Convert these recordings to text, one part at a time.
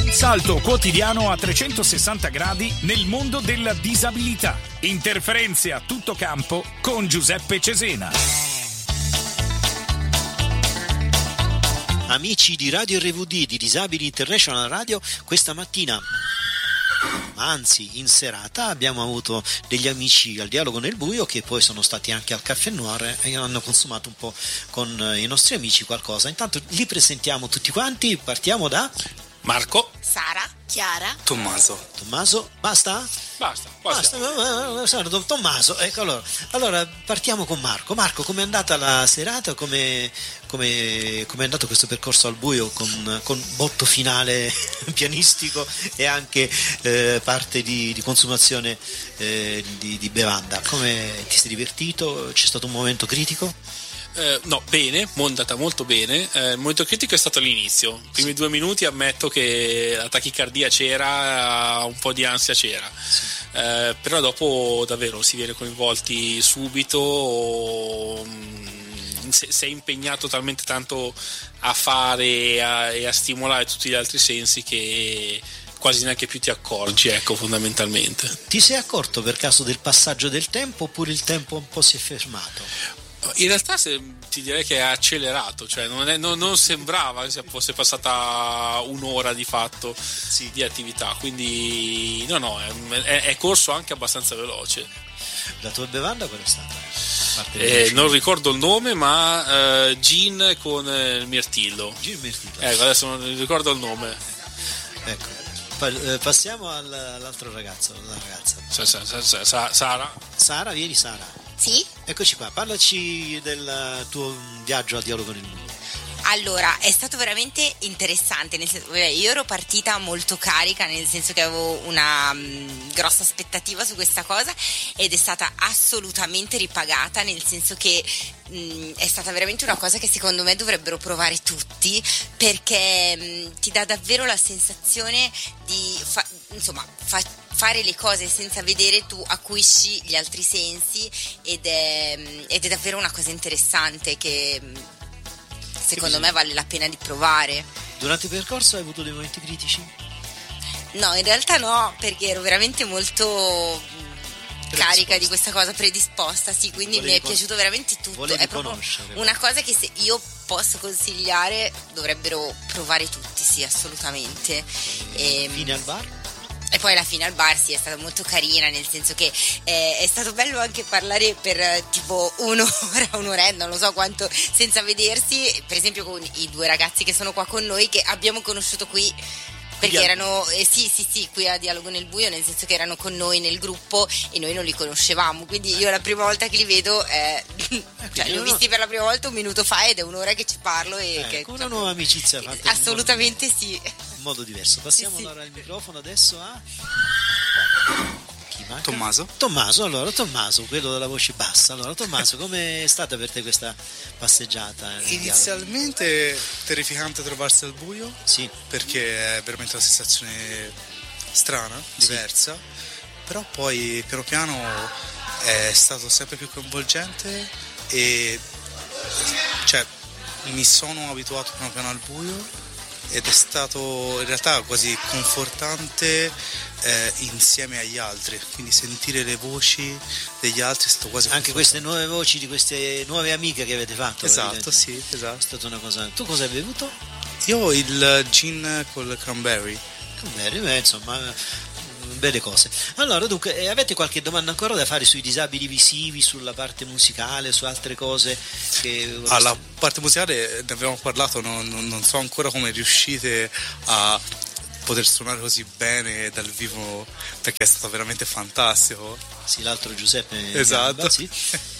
Salto quotidiano a 360 gradi nel mondo della disabilità. Interferenze a tutto campo con Giuseppe Cesena. Amici di Radio RVD di Disabili International Radio, questa mattina, anzi in serata, abbiamo avuto degli amici al Dialogo nel Buio che poi sono stati anche al Caffè Noir e hanno consumato un po' con i nostri amici qualcosa. Intanto li presentiamo tutti quanti, partiamo da Marco, Sara, Chiara, Tommaso. Tommaso, basta? Basta. Tommaso, ecco, allora partiamo con Marco. Marco, com'è andata la serata? Com'è andato questo percorso al buio con botto finale pianistico e anche parte di consumazione di bevanda? Come ti sei divertito? C'è stato un momento critico? No, bene, è andata molto bene. Il momento critico è stato all'inizio. I primi 2 minuti ammetto che la tachicardia c'era, un po' di ansia c'era. Sì. Però dopo davvero si viene coinvolti subito. Sei impegnato talmente tanto a fare e a stimolare tutti gli altri sensi che quasi neanche più ti accorgi, ecco, fondamentalmente. Ti sei accorto per caso del passaggio del tempo oppure il tempo un po' si è fermato? In realtà ti direi che è accelerato, cioè non sembrava che fosse passata un'ora di fatto di attività, quindi no, è corso anche abbastanza veloce. La tua bevanda qual è stata? Non ricordo il nome, ma gin con il mirtillo. Ecco, adesso non ricordo il nome. Ecco, passiamo all'altro ragazzo, alla ragazza. Sara. Sara, vieni Sara. sì? Eccoci qua, parlaci del tuo viaggio a Dialogo nel Buio. Allora, è stato veramente interessante, nel senso, io ero partita molto carica, nel senso che avevo una grossa aspettativa su questa cosa ed è stata assolutamente ripagata, nel senso che è stata veramente una cosa che secondo me dovrebbero provare tutti, perché ti dà davvero la sensazione di fare le cose senza vedere, tu acquisisci gli altri sensi ed è davvero una cosa interessante che secondo me vale la pena di provare. Durante il percorso hai avuto dei momenti critici? No, in realtà no, perché ero veramente molto carica di questa cosa, predisposta, sì, quindi mi è piaciuto veramente tutto. È proprio una cosa che se io posso consigliare dovrebbero provare tutti, sì, assolutamente. Fine al bar? E poi la fine al bar sì, è stata molto carina, nel senso che è stato bello anche parlare per tipo un'ora, non lo so quanto, senza vedersi, per esempio con i 2 ragazzi che sono qua con noi, che abbiamo conosciuto qui perché erano sì, qui a Dialogo nel Buio, nel senso che erano con noi nel gruppo e noi non li conoscevamo, quindi io la prima volta che li vedo li ho visti per la prima volta un minuto fa ed è un'ora che ci parlo e una nuova amicizia fatta assolutamente sì, in modo diverso. Passiamo allora il microfono adesso a chi manca? Tommaso, allora Tommaso, quello della voce bassa. Allora Tommaso, com'è stata per te questa passeggiata? Inizialmente terrificante trovarsi al buio, sì, perché è veramente una sensazione strana, diversa, però poi piano piano è stato sempre più coinvolgente e cioè mi sono abituato piano piano al buio ed è stato in realtà quasi confortante insieme agli altri, quindi sentire le voci degli altri è stato quasi anche queste nuove voci di queste nuove amiche che avete fatto. Esatto, sì, esatto. È stata una cosa. Tu cosa hai bevuto? Io il gin col cranberry, insomma, belle cose. Allora, dunque, avete qualche domanda ancora da fare sui disabili visivi, sulla parte musicale, su altre cose che... La parte musicale ne abbiamo parlato, non so ancora come riuscite a poter suonare così bene dal vivo, perché è stato veramente fantastico. Sì, l'altro Giuseppe. Esatto. Gamba, sì.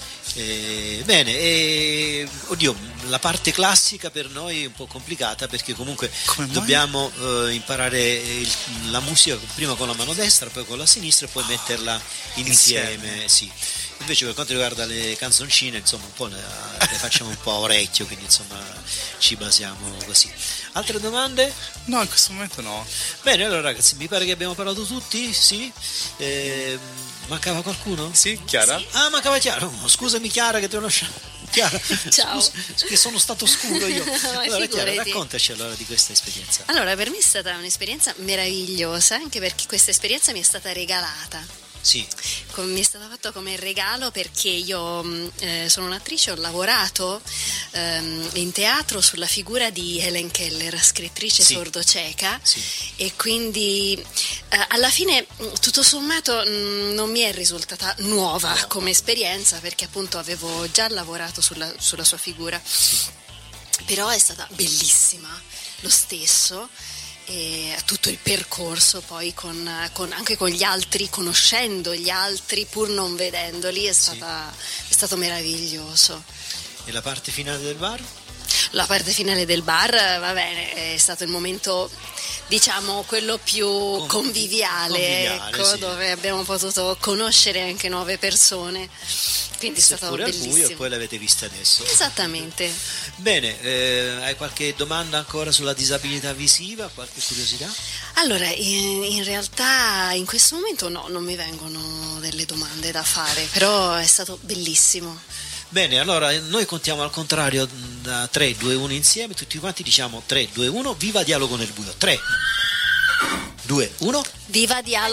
Bene, oddio, la parte classica per noi è un po' complicata, perché comunque dobbiamo imparare la musica prima con la mano destra, poi con la sinistra e poi metterla insieme. Sì. Invece per quanto riguarda le canzoncine, insomma, un po' le facciamo un po' a orecchio, quindi insomma ci basiamo così. Altre domande? No, in questo momento no. Bene, allora ragazzi, mi pare che abbiamo parlato tutti, sì? Mancava qualcuno? Sì, Chiara? Sì. Ah, mancava Chiara. Oh, scusami Chiara che ti ho lasciato. Chiara, Ciao. scusa, che sono stato scuro io. Allora, Chiara, Figurati. raccontaci allora di questa esperienza. Allora, per me è stata un'esperienza meravigliosa, anche perché questa esperienza mi è stata regalata. Sì, Mi è stata fatta come regalo perché io sono un'attrice, ho lavorato in teatro sulla figura di Helen Keller, scrittrice Sì. sordo-cieca, Sì. e quindi alla fine tutto sommato non mi è risultata nuova come esperienza, perché appunto avevo già lavorato sulla sua figura, però è stata bellissima lo stesso. E tutto il percorso poi anche con gli altri, conoscendo gli altri pur non vedendoli, è stato meraviglioso. e la parte finale del bar? La parte finale del bar, va bene, è stato il momento, diciamo, quello più conviviale, ecco, sì. dove abbiamo potuto conoscere anche nuove persone, quindi è stato Seppure al buio, e bellissimo. poi l'avete vista adesso. Esattamente. Bene, hai qualche domanda ancora sulla disabilità visiva? Qualche curiosità? Allora, in realtà in questo momento no, non mi vengono delle domande da fare, però è stato bellissimo. Bene, allora noi contiamo al contrario da 3, 2, 1 insieme, tutti quanti diciamo 3, 2, 1, viva Dialogo nel buio. 3, 2, 1. Viva Dialogo!